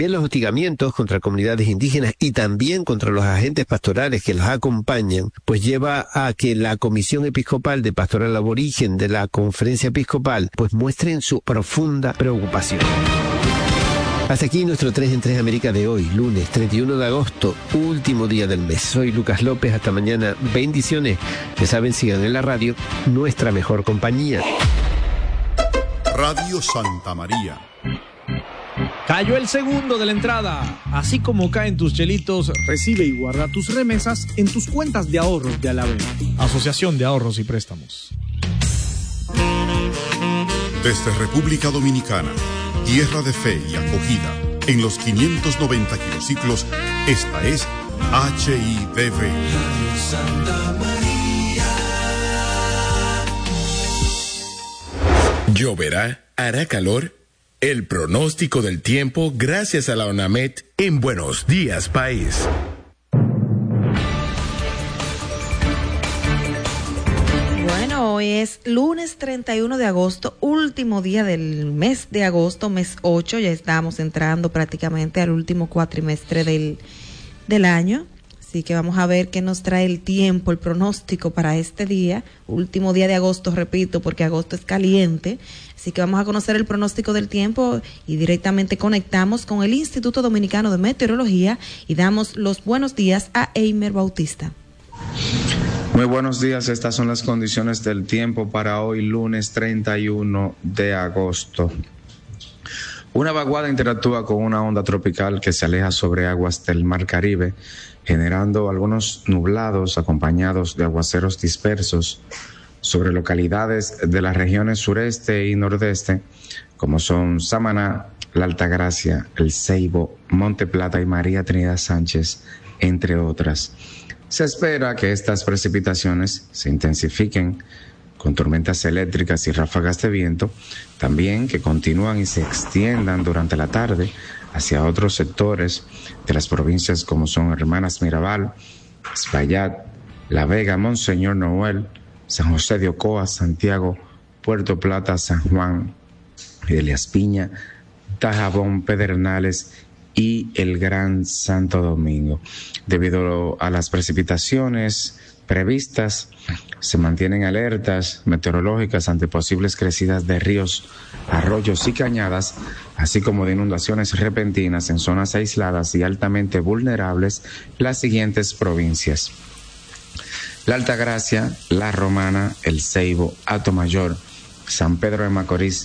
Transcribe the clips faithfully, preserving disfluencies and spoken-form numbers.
Los hostigamientos contra comunidades indígenas y también contra los agentes pastorales que los acompañan, pues lleva a que la Comisión Episcopal de Pastoral Aborigen de la Conferencia Episcopal pues muestren su profunda preocupación. Hasta aquí nuestro tres en tres América de hoy, lunes treinta y uno de agosto, último día del mes. Soy Lucas López, hasta mañana, bendiciones. Ya saben, sigan en la radio, nuestra mejor compañía. Radio Santa María. Cayó el segundo de la entrada. Así como caen tus chelitos, recibe y guarda tus remesas en tus cuentas de ahorros de Alavés. Asociación de Ahorros y Préstamos. Desde República Dominicana, tierra de fe y acogida, en los quinientos noventa kilociclos, esta es H I D V. Santa María. ¿Lloverá? ¿Hará calor? El pronóstico del tiempo gracias a la ONAMED en Buenos Días País. Bueno, hoy es lunes treinta y uno de agosto, último día del mes de agosto, mes ocho, ya estamos entrando prácticamente al último cuatrimestre del, del año. Así que vamos a ver qué nos trae el tiempo, el pronóstico para este día, último día de agosto, repito, porque agosto es caliente. Así que vamos a conocer el pronóstico del tiempo y directamente conectamos con el Instituto Dominicano de Meteorología y damos los buenos días a Eimer Bautista. Muy buenos días, estas son las condiciones del tiempo para hoy, lunes treinta y uno de agosto. Una vaguada interactúa con una onda tropical que se aleja sobre aguas del Mar Caribe, generando algunos nublados acompañados de aguaceros dispersos sobre localidades de las regiones sureste y nordeste, como son Samaná, La Altagracia, El Ceibo, Monte Plata y María Trinidad Sánchez, entre otras. Se espera que estas precipitaciones se intensifiquen con tormentas eléctricas y ráfagas de viento, también que continúan y se extiendan durante la tarde hacia otros sectores de las provincias como son Hermanas Mirabal, Espaillat, La Vega, Monseñor Noel, San José de Ocoa, Santiago, Puerto Plata, San Juan, Elías Piña, Dajabón, Pedernales y el Gran Santo Domingo. Debido a las precipitaciones previstas, se mantienen alertas meteorológicas ante posibles crecidas de ríos, arroyos y cañadas, así como de inundaciones repentinas en zonas aisladas y altamente vulnerables las siguientes provincias: La Altagracia, La Romana, El Ceibo, Atomayor, San Pedro de Macorís,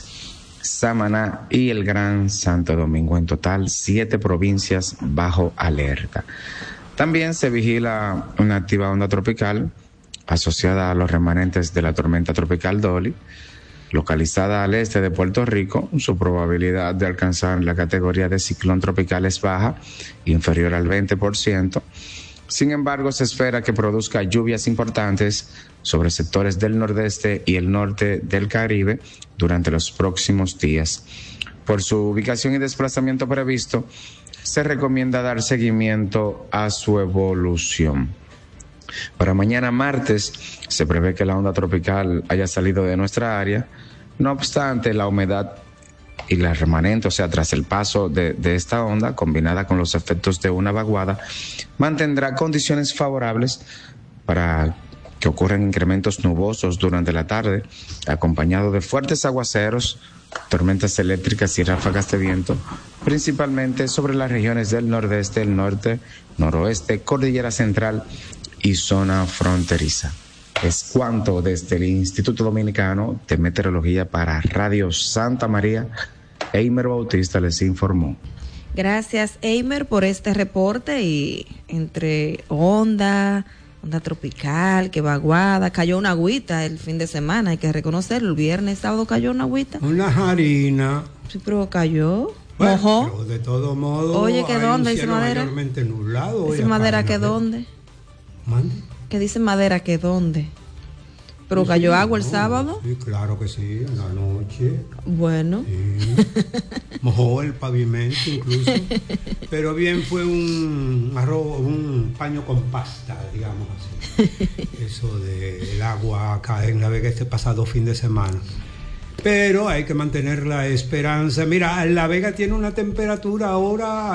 Samaná y el Gran Santo Domingo. En total, siete provincias bajo alerta. También se vigila una activa onda tropical asociada a los remanentes de la tormenta tropical Dolly, localizada al este de Puerto Rico. Su probabilidad de alcanzar la categoría de ciclón tropical es baja, inferior al veinte por ciento. Sin embargo, se espera que produzca lluvias importantes sobre sectores del nordeste y el norte del Caribe durante los próximos días. Por su ubicación y desplazamiento previsto, se recomienda dar seguimiento a su evolución. Para mañana martes, se prevé que la onda tropical haya salido de nuestra área. No obstante, la humedad y la remanente, o sea, tras el paso de, de esta onda, combinada con los efectos de una vaguada, mantendrá condiciones favorables para que ocurran incrementos nubosos durante la tarde, acompañado de fuertes aguaceros, tormentas eléctricas y ráfagas de viento, principalmente sobre las regiones del nordeste, el norte, noroeste, cordillera central y zona fronteriza. Es cuanto desde el Instituto Dominicano de Meteorología para Radio Santa María. Eimer Bautista les informó. Gracias, Eimer, por este reporte. Y entre onda, onda tropical, que vaguada, cayó una agüita el fin de semana, hay que reconocerlo. El viernes, sábado cayó una agüita. Una harina. Sí, pero cayó. Bueno, mojó. pero de todo modo. Oye, ¿que dónde dice madera? Mayormente nublado. Dice madera, ¿que dónde? ¿Mande? Que dice madera, ¿que dónde? ¿Pero sí, cayó agua no, el sábado? Sí, claro que sí, en la noche. Bueno. Sí. Mojó el pavimento incluso. Pero bien, fue un arroz, un paño con pasta, digamos así. Eso del agua acá en La Vega este pasado fin de semana. Pero hay que mantener la esperanza. Mira, La Vega tiene una temperatura ahora